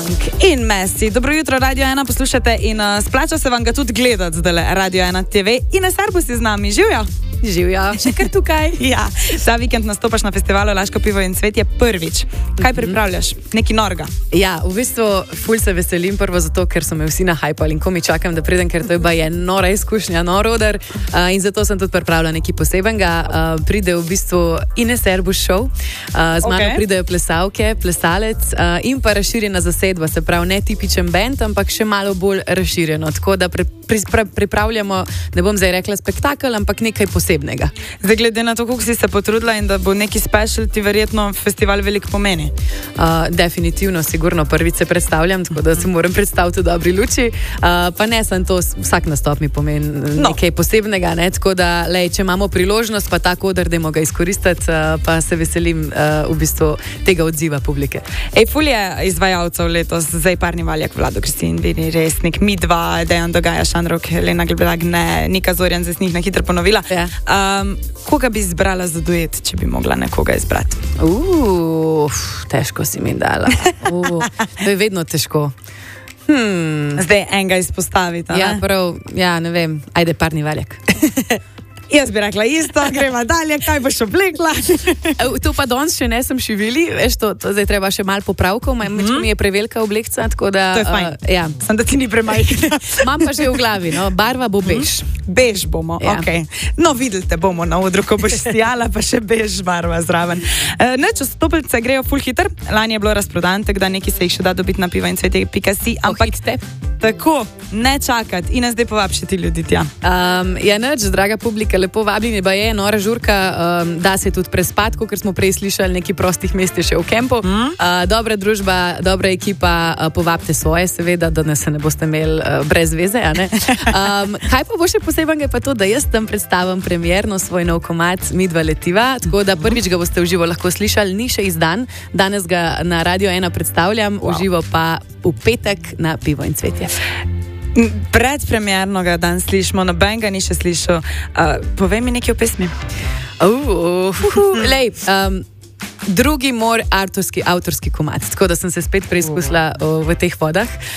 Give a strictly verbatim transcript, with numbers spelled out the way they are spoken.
Young in Messi. Dobro jutro, Radio ena poslušate in uh, splača se vam ga tudi gledati zdaj Radio ena T V. Ines Arbus je z nami, živjo! Živjo, še kar tukaj. Ja, ta vikend nastopaš na festivalu Laško pivo in cvetje prvič. Kaj pripravljaš? Neki norga? Ja, v bistvu ful se veselim prvo zato, ker so me vsi nahajpali in ko mi čakam, da pridem, ker to je nora izkušnja, nor oder uh, in zato sem tudi pripravila nekaj posebenega. Uh, pride v bistvu Ines Arbus show, uh, z mano okay. pridejo plesalke, plesalec uh, in pa razširjena zasedba, se pravi ne tipičen band, ampak še malo bolj razširjeno. Tako da pri, pri, pri, pripravljamo, ne bom zdaj rekla spektakel, ampak nekaj posebnega. Zdaj, glede na to, kako si se potrudila in da bo neki special, ti verjetno festival veliko pomeni. Uh, definitivno, sigurno prvič se predstavljam, tako da se moram predstaviti v dobri luči. Uh, pa ne sem to, vsak nastop mi pomeni no. nekaj posebnega, ne? Tako da, lej, če imamo priložnost, pa tako odr, dajmo ga izkoristiti, uh, pa se veselim uh, v bistvu tega odziva publike. Ej, ful je izvajalcev letos, zdaj Parni Valjak, Vlado Kristin, Vini Resnik, mi dva, Dejan Dogaja, Šandrok, Helena Gleblagne, Nika Zorjan, zdaj sem jih na hitro ponovila. Ja. Um, koga bi izbrala za duet, če bi mogla nekoga izbrati? Uf, težko si mi dala. Uh, to je vedno težko. Hmm. Zdaj enega izpostaviti. Ja, prav, ja, ne vem. Ajde, Parni Valjak. Jaz bi rekla isto, greva dalje, kaj boš oblekla. To pa danes še ne sem šivili, veš, to, to zdaj treba še malo popravkov, mm-hmm. mi je prevelika oblekca, tako da... To je fajn, uh, ja. Sem da ti ni premajka. Imam pa že v glavi, no, barva bo bež. Mm-hmm. Bež bomo, ja. Ok. No, vidite bomo na odru, ko boš stijala, pa še bež barva zraven. Uh, Neč, stopilce grejo ful hiter, lani je bilo razprodan, tako da neki se jih še da dobiti na piva in cvetje pika si, ampak tako, ne čakati in zdaj povabšiti ljudi tja. Um, ja, neč, draga publika, lepo vabljeni, ba je nora žurka, um, da se tudi prespati, ker smo prej slišali nekaj prostih mest še v kempu. Mm. Uh, dobra družba, dobra ekipa, uh, povabite svoje, seveda, da ne se ne boste imeli uh, brez veze. A ne? Um, kaj pa bo še posebej, je pa to, da jaz tam predstavim premierno svoj nov komad Mi dva letiva, tako da prvič ga boste v živo lahko slišali, ni še izdan, danes ga na Radio ena predstavljam, wow. V živo pa v petek na Pivo in cvetje. Predpremierno ga dan slišimo, noben ga ni še slišal. Uh, povej mi nekaj o pesmi. Uh, uh, uh, lej, um, drugi mor avtorski, avtorski komad, tako da sem se spet preizkusila uh, v teh vodah.